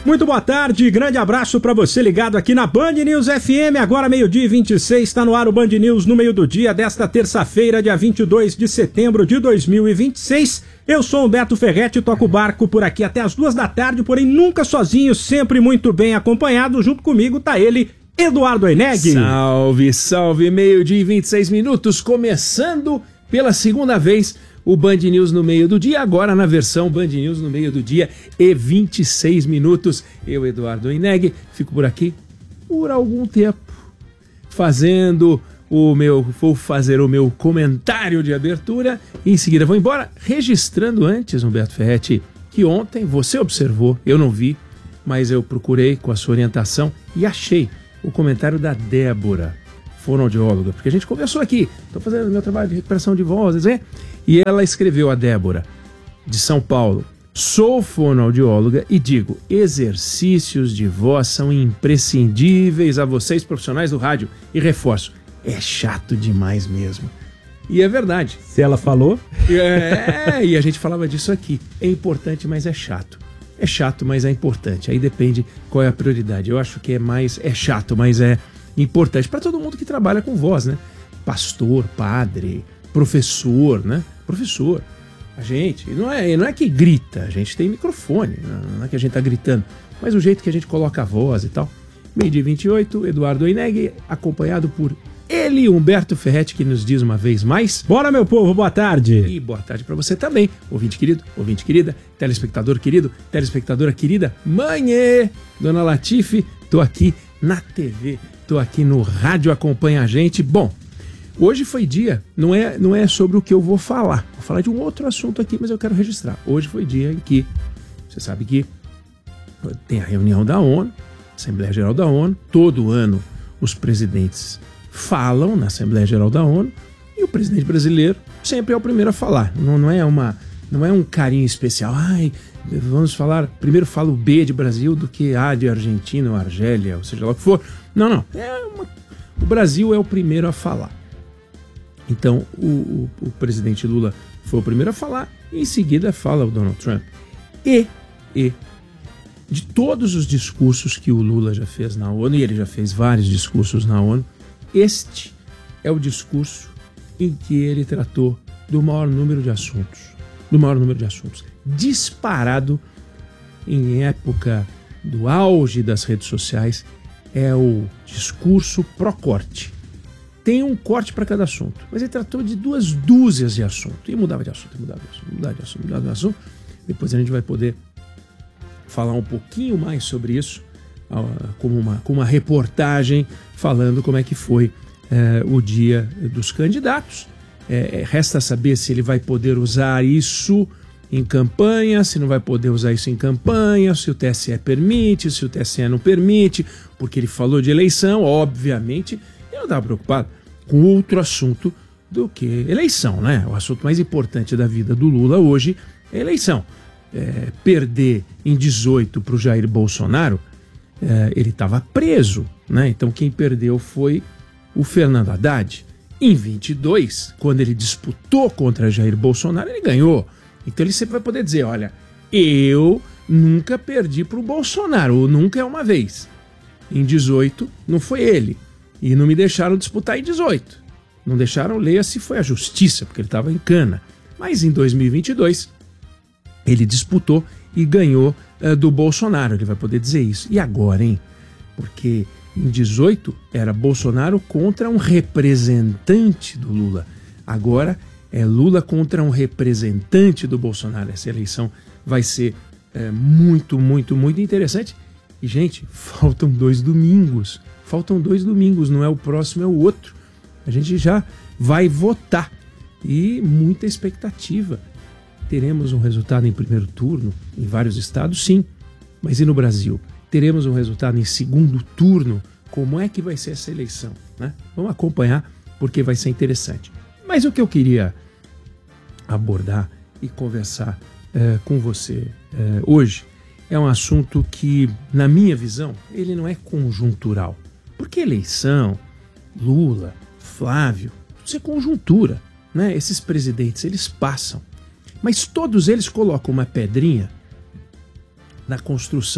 Muito boa tarde, grande abraço para você ligado aqui na Band News FM, agora 12h26, está no ar o Band News no meio do dia desta terça-feira, dia 22 de setembro de 2026. Eu sou Humberto Ferretti e toco o barco por aqui até as 2 da tarde, porém nunca sozinho, sempre muito bem acompanhado. Junto comigo tá ele, Eduardo Oineg. Salve, salve, 12h26, começando pela segunda vez o Band News no meio do dia, agora na versão Band News no meio do dia e 26 minutos. Eu, Eduardo Oineg, fico por aqui por algum tempo, vou fazer o meu comentário de abertura e em seguida vou embora, registrando antes, Humberto Ferretti, que ontem você observou, eu não vi, mas eu procurei com a sua orientação e achei o comentário da Débora, fonoaudióloga, porque a gente conversou aqui, estou fazendo meu trabalho de recuperação de vozes, né? E ela escreveu, a Débora, de São Paulo: sou fonoaudióloga e digo, exercícios de voz são imprescindíveis a vocês profissionais do rádio. E reforço, é chato demais mesmo. E é verdade. Se ela falou... E a gente falava disso aqui. É importante, mas é chato. É chato, mas é importante. Aí depende qual é a prioridade. Eu acho que é chato, mas é importante para todo mundo que trabalha com voz, né? Pastor, padre, professor, né? Professor. A gente, não é que grita, a gente tem microfone, não é que a gente tá gritando, mas o jeito que a gente coloca a voz e tal. 12h28, Eduardo Oineg, acompanhado por ele, Humberto Ferretti, que nos diz uma vez mais: bora, meu povo, boa tarde. E boa tarde para você também, ouvinte querido, ouvinte querida, telespectador querido, telespectadora querida, mãe, Dona Latife, tô aqui na TV, tô aqui no rádio, acompanha a gente. Bom, hoje foi dia, não é sobre o que eu vou falar de um outro assunto aqui, mas eu quero registrar. Hoje foi dia em que, você sabe que tem a reunião da ONU, Assembleia Geral da ONU, todo ano os presidentes falam na Assembleia Geral da ONU e o presidente brasileiro sempre é o primeiro a falar. Não é um carinho especial. Vamos falar, primeiro fala o B de Brasil do que A de Argentina ou Argélia, ou seja lá o que for. Não. O Brasil é o primeiro a falar. Então, o presidente Lula foi o primeiro a falar, e em seguida fala o Donald Trump. E de todos os discursos que o Lula já fez na ONU, e ele já fez vários discursos na ONU, este é o discurso em que ele tratou do maior número de assuntos. Disparado, em época do auge das redes sociais, é o discurso pró-corte. Tem um corte para cada assunto, mas ele tratou de 2 dúzias de assuntos. E mudava de assunto. Depois a gente vai poder falar um pouquinho mais sobre isso, com uma reportagem falando como é que foi o dia dos candidatos. Resta saber se ele vai poder usar isso em campanha, se não vai poder usar isso em campanha, se o TSE permite, se o TSE não permite, porque ele falou de eleição, obviamente. Eu não estava preocupado com outro assunto do que eleição, né? O assunto mais importante da vida do Lula hoje é eleição. Perder em 18 para o Jair Bolsonaro, ele estava preso, né? Então quem perdeu foi o Fernando Haddad. Em 22, quando ele disputou contra Jair Bolsonaro, ele ganhou. Então ele sempre vai poder dizer, olha, eu nunca perdi para o Bolsonaro, ou nunca é uma vez. Em 18, não foi ele. E não me deixaram disputar em 18. Não deixaram, leia-se, foi a justiça, porque ele estava em cana. Mas em 2022, ele disputou e ganhou do Bolsonaro. Ele vai poder dizer isso. E agora, hein? Porque em 18 era Bolsonaro contra um representante do Lula. Agora é Lula contra um representante do Bolsonaro. Essa eleição vai ser muito, muito, muito interessante. E, gente, faltam 2 domingos. Não é o próximo, é o outro. A gente já vai votar. E muita expectativa. Teremos um resultado em primeiro turno em vários estados, sim. Mas e no Brasil? Teremos um resultado em segundo turno? Como é que vai ser essa eleição, né? Vamos acompanhar, porque vai ser interessante. Mas o que eu queria abordar e conversar com você hoje é um assunto que, na minha visão, ele não é conjuntural. Porque eleição, Lula, Flávio, isso é conjuntura, né? Esses presidentes, eles passam. Mas todos eles colocam uma pedrinha na construção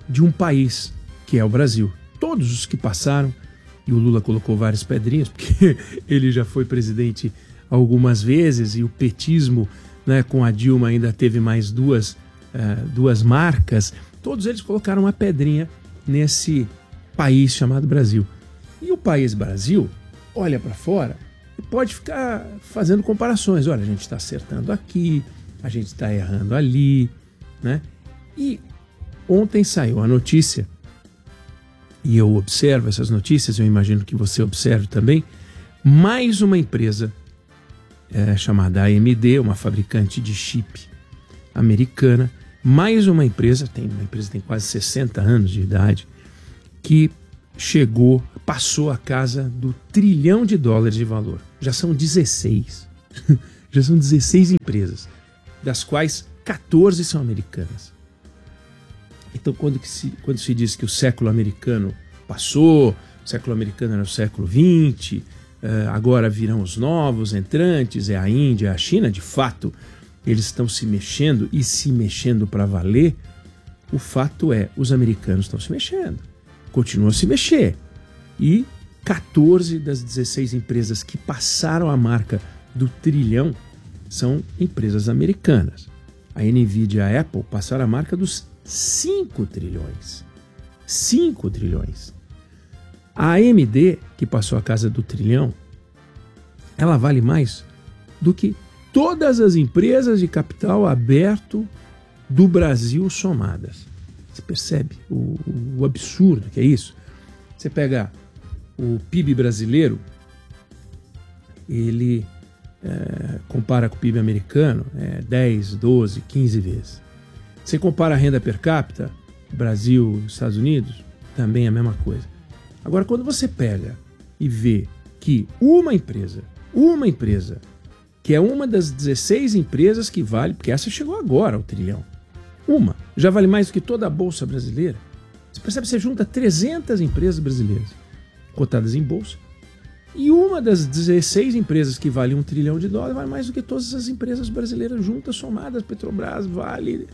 de um país, que é o Brasil. Todos os que passaram, e o Lula colocou várias pedrinhas, porque ele já foi presidente algumas vezes, e o petismo, né, com a Dilma ainda teve mais duas marcas. Todos eles colocaram uma pedrinha nesse país chamado Brasil. E o país Brasil olha para fora e pode ficar fazendo comparações. Olha, a gente está acertando aqui, a gente está errando ali, né? E ontem saiu a notícia, e eu observo essas notícias, eu imagino que você observe também, mais uma empresa chamada AMD, uma fabricante de chip americana, mais uma empresa tem quase 60 anos de idade, que passou a casa do $1 trilhão de valor. Já são 16. Já são 16 empresas, das quais 14 são americanas. Então, quando se diz que o século americano passou, o século americano era o século XX, agora virão os novos entrantes, é a Índia, é a China, de fato, eles estão se mexendo e se mexendo para valer. O fato é, os americanos estão se mexendo, continuam a se mexer. E 14 das 16 empresas que passaram a marca do trilhão são empresas americanas. A Nvidia e a Apple passaram a marca dos 5 trilhões. 5 trilhões. A AMD, que passou a casa do trilhão, ela vale mais do que todas as empresas de capital aberto do Brasil somadas. Você percebe o absurdo que é isso? Você pega o PIB brasileiro, ele compara com o PIB americano, 10, 12, 15 vezes. Você compara a renda per capita, Brasil, Estados Unidos, também é a mesma coisa. Agora, quando você pega e vê que uma empresa, que é uma das 16 empresas que vale, porque essa chegou agora ao trilhão, já vale mais do que toda a Bolsa brasileira. Você percebe, você junta 300 empresas brasileiras cotadas em bolsa, e uma das 16 empresas que vale $1 trilhão vale mais do que todas as empresas brasileiras juntas, somadas. Petrobras, Vale,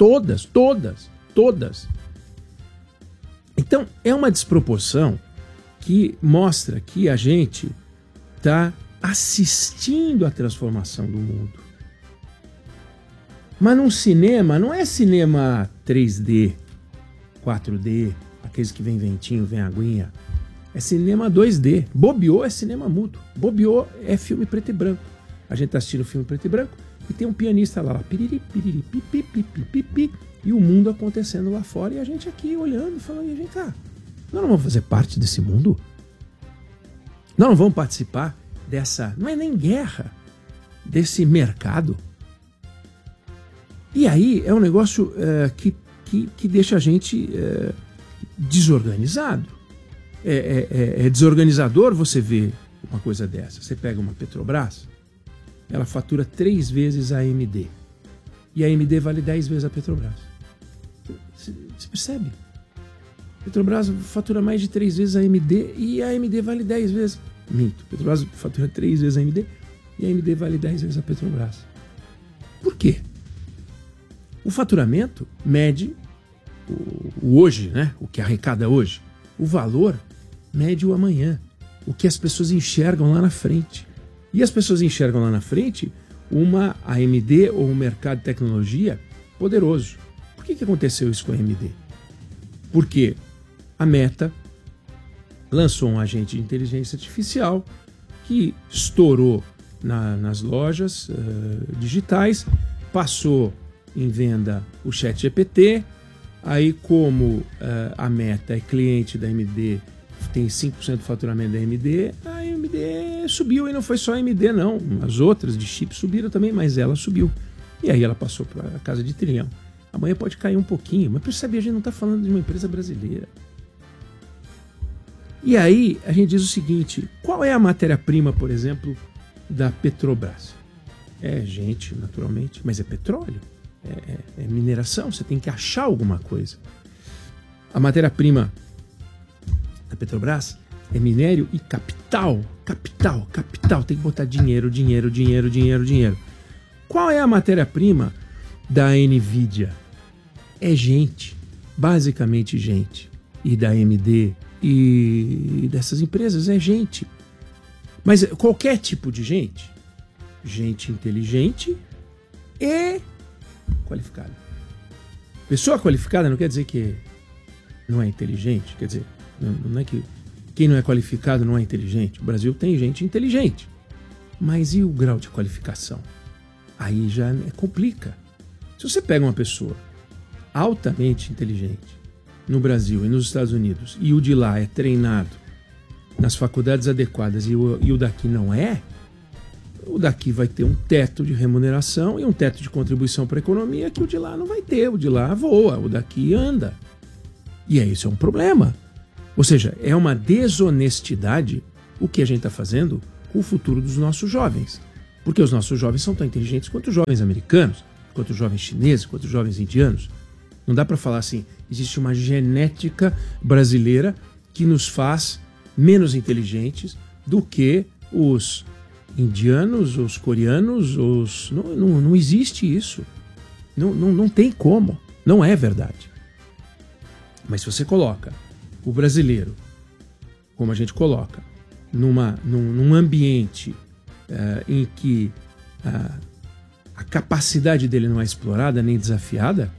todas. Então, é uma desproporção que mostra que a gente está assistindo à transformação do mundo. Mas num cinema, não é cinema 3D, 4D, aqueles que vem ventinho, vem aguinha. É cinema 2D. Bobeou é cinema mudo. Bobeou é filme preto e branco. A gente está assistindo filme preto e branco e tem um pianista lá, piriri, piriri, pipi, pipi, pipi, e o mundo acontecendo lá fora e a gente aqui olhando, falando, e vem cá, nós não vamos fazer parte desse mundo? Nós não vamos participar dessa, não é nem guerra, desse mercado? E aí é um negócio que deixa a gente desorganizado. É desorganizador você ver uma coisa dessa. Você pega uma Petrobras, ela fatura 3 vezes a AMD. E a AMD vale 10 vezes a Petrobras. Você percebe? A Petrobras fatura mais de 3 vezes a AMD e a AMD vale 10 vezes. Minto. A Petrobras fatura 3 vezes a AMD e a AMD vale 10 vezes a Petrobras. Por quê? O faturamento mede o hoje, né? O que arrecada hoje. O valor mede o amanhã. O que as pessoas enxergam lá na frente. E as pessoas enxergam lá na frente uma AMD ou um mercado de tecnologia poderoso. Por que aconteceu isso com a AMD? Porque a Meta lançou um agente de inteligência artificial que estourou nas lojas digitais, passou em venda o ChatGPT. Aí, como a Meta é cliente da AMD, tem 5% do faturamento da AMD, a AMD subiu, e não foi só a AMD não, as outras de chip subiram também, mas ela subiu. E aí ela passou para a casa de trilhão. Amanhã pode cair um pouquinho, mas percebe, a gente não está falando de uma empresa brasileira. E aí a gente diz o seguinte, qual é a matéria-prima, por exemplo, da Petrobras? É gente, naturalmente, mas é petróleo, é mineração, você tem que achar alguma coisa. A matéria-prima da Petrobras é minério e capital, tem que botar dinheiro. Qual é a matéria-prima da Nvidia? É gente. basicamente gente. E da AMD e dessas empresas é gente. Mas qualquer tipo de gente. Gente inteligente e qualificada. Pessoa qualificada não quer dizer que não é inteligente. Quer dizer, não é que quem não é qualificado não é inteligente. O Brasil tem gente inteligente. Mas e o grau de qualificação? Aí já complica. Se você pega uma pessoa altamente inteligente no Brasil e nos Estados Unidos e o de lá é treinado nas faculdades adequadas e o daqui não é, o daqui vai ter um teto de remuneração e um teto de contribuição para a economia que o de lá não vai ter. O de lá voa, o daqui anda. E aí isso é um problema. Ou seja, é uma desonestidade o que a gente está fazendo com o futuro dos nossos jovens. Porque os nossos jovens são tão inteligentes quanto os jovens americanos, quanto os jovens chineses, quanto os jovens indianos. Não dá para falar assim, existe uma genética brasileira que nos faz menos inteligentes do que os indianos, os coreanos, não existe isso. Não tem como. Não é verdade. Mas se você coloca o brasileiro, como a gente coloca, num ambiente em que a capacidade dele não é explorada nem desafiada,